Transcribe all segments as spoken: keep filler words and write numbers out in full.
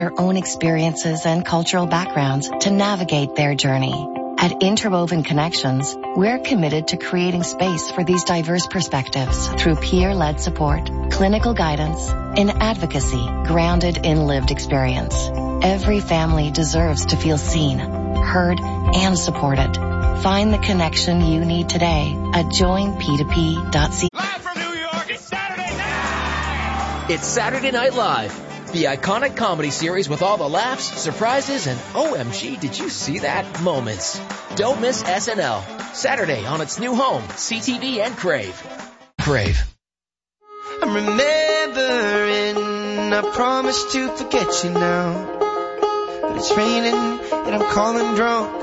their own experiences and cultural backgrounds to navigate their journey. At Interwoven Connections, we're committed to creating space for these diverse perspectives through peer-led support, clinical guidance, and advocacy grounded in lived experience. Every family deserves to feel seen, heard, and supported. Find the connection you need today at join p two p dot c a. Live from New York, it's Saturday night! It's Saturday Night Live, the iconic comedy series with all the laughs, surprises, and O M G, did you see that moments. Don't miss S N L, Saturday on its new home, C T V and Crave. Crave. I'm remembering, I promised to forget you now. But it's raining and I'm calling drunk.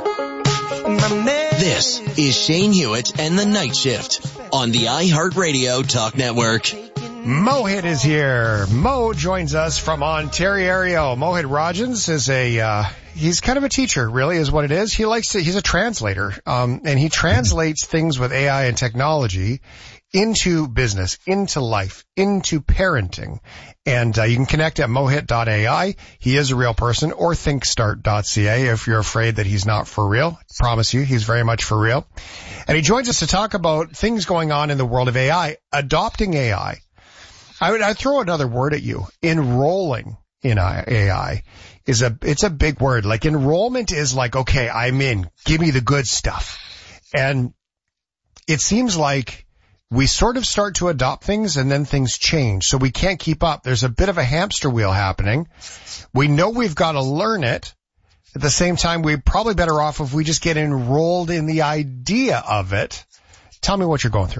This is Shane Hewitt and the Night Shift on the iHeartRadio Talk Network. Mohit is here. Mo joins us from Ontario. Mohit Rajans is a, uh, he's kind of a teacher, really, is what it is. He likes to, he's a translator, um, and he translates things with A I and technology into business, into life, into parenting. And uh, you can connect at mohit dot a i. He is a real person, or thinkstart dot c a if you're afraid that he's not for real. I promise you, he's very much for real. And he joins us to talk about things going on in the world of A I, adopting A I. I would I'd throw another word at you. Enrolling in A I is a, it's a big word. Like enrollment is like, okay, I'm in. Give me the good stuff. And it seems like we sort of start to adopt things and then things change. So we can't keep up. There's a bit of a hamster wheel happening. We know we've got to learn it. At the same time, we're probably better off if we just get enrolled in the idea of it. Tell me what you're going through.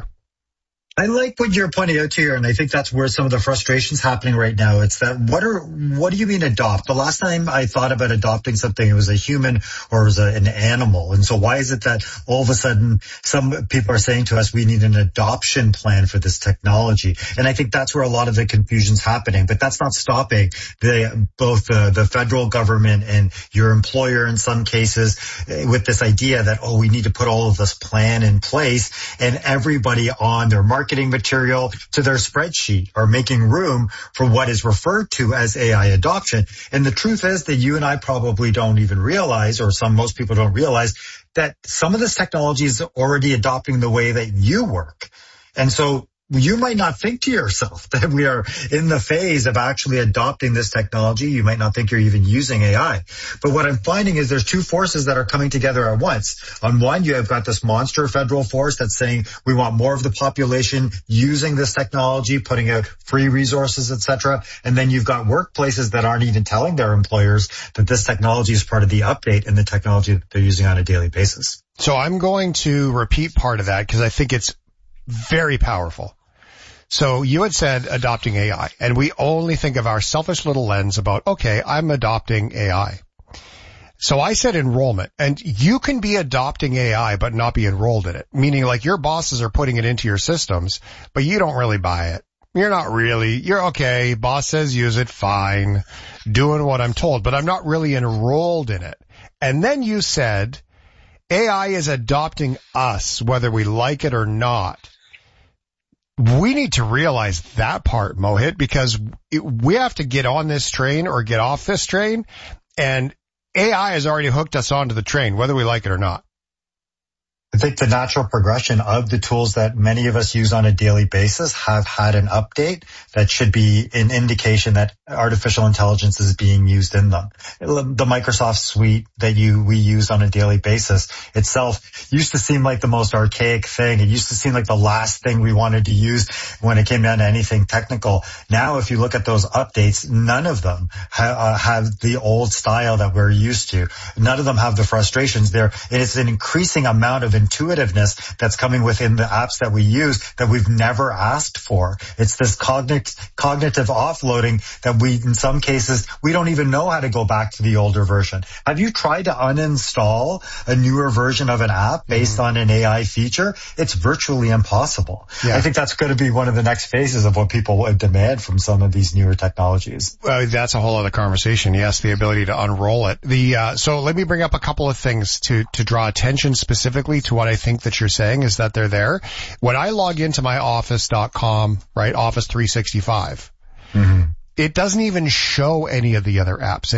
I like what you're pointing out here, and I think that's where some of the frustration's happening right now. It's that what are what do you mean adopt? The last time I thought about adopting something, it was a human or it was a, an animal. And so why is it that all of a sudden some people are saying to us we need an adoption plan for this technology? And I think that's where a lot of the confusion's happening. But that's not stopping the both the, the federal government and your employer in some cases with this idea that, oh, we need to put all of this plan in place, and everybody on their market marketing material to their spreadsheet or making room for what is referred to as A I adoption. And the truth is that you and I probably don't even realize, or some most people don't realize, that some of this technology is already adopting the way that you work. And so you might not think to yourself that we are in the phase of actually adopting this technology. You might not think you're even using A I. But what I'm finding is there's two forces that are coming together at once. On one, you have got this monster federal force that's saying we want more of the population using this technology, putting out free resources, et cetera. And then you've got workplaces that aren't even telling their employers that this technology is part of the update and the technology that they're using on a daily basis. So I'm going to repeat part of that because I think it's very powerful. So you had said adopting A I, and we only think of our selfish little lens about, okay, I'm adopting A I. So I said enrollment, and you can be adopting A I but not be enrolled in it, meaning like your bosses are putting it into your systems, but you don't really buy it. You're not really, you're okay, boss says use it, fine, doing what I'm told, but I'm not really enrolled in it. And then you said A I is adopting us, whether we like it or not. We need to realize that part, Mohit, because it, we have to get on this train or get off this train, and A I has already hooked us onto the train, whether we like it or not. I think the natural progression of the tools that many of us use on a daily basis have had an update that should be an indication that artificial intelligence is being used in them. The Microsoft suite that you we use on a daily basis itself used to seem like the most archaic thing. It used to seem like the last thing we wanted to use when it came down to anything technical. Now, if you look at those updates, none of them ha- uh, have the old style that we're used to. None of them have the frustrations there. It is an increasing amount of intuitiveness that's coming within the apps that we use that we've never asked for. It's this cognit- cognitive offloading that we, in some cases, we don't even know how to go back to the older version. Have you tried to uninstall a newer version of an app based mm. on an A I feature? It's virtually impossible. Yeah. I think that's going to be one of the next phases of what people would demand from some of these newer technologies. Well, that's a whole other conversation. Yes, the ability to unroll it. The uh, so let me bring up a couple of things to to draw attention specifically to what I think that you're saying is that they're there. When I log into my office dot com, right, Office three sixty-five, mm-hmm. it doesn't even show any of the other apps.